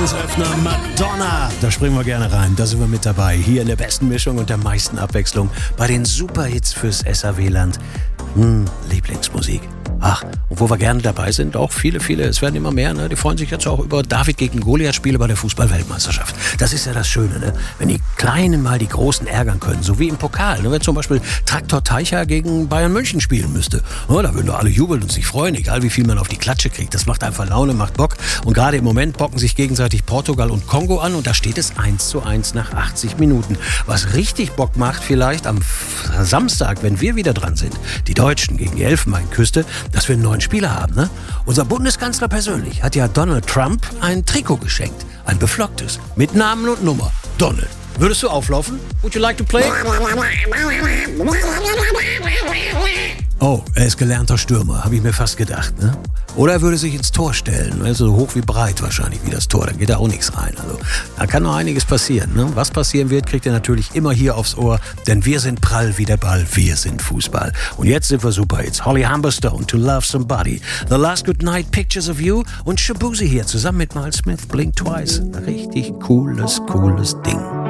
Herzensöffner Madonna. Da springen wir gerne rein. Da sind wir mit dabei. Hier in der besten Mischung und der meisten Abwechslung bei den Superhits fürs SAW-Land. Lieblingsmusik. Ach, und wo wir gerne dabei sind, auch viele, es werden immer mehr, ne? Die freuen sich jetzt auch über David gegen Goliath-Spiele bei der Fußball-Weltmeisterschaft. Das ist ja das Schöne, ne? Wenn die Kleinen mal die Großen ärgern können, so wie im Pokal, ne? Wenn zum Beispiel Traktor Teicher gegen Bayern München spielen müsste. Ja, da würden doch alle jubeln und sich freuen, egal wie viel man auf die Klatsche kriegt. Das macht einfach Laune, macht Bock. Und gerade im Moment bocken sich gegenseitig Portugal und Kongo an und da steht es 1:1 nach 80 Minuten. Was richtig Bock macht vielleicht am Samstag, wenn wir wieder dran sind, die Deutschen gegen die Elfenbeinküste, dass wir einen neuen Spieler haben, ne? Unser Bundeskanzler persönlich hat ja Donald Trump ein Trikot geschenkt. Ein beflocktes. Mit Namen und Nummer. Donald, würdest du auflaufen? Would you like to play? Oh, er ist gelernter Stürmer, habe ich mir fast gedacht, ne? Oder er würde sich ins Tor stellen, also so hoch wie breit wahrscheinlich wie das Tor, dann geht da auch nichts rein. Also da kann noch einiges passieren, ne? Was passieren wird, kriegt ihr natürlich immer hier aufs Ohr, denn wir sind prall wie der Ball, wir sind Fußball. Und jetzt sind wir super, jetzt Holly Humberstone, To Love Somebody, The Last Goodnight, Pictures of You und Shabuzi hier zusammen mit Miles Smith, Blink Twice. Richtig cooles Ding.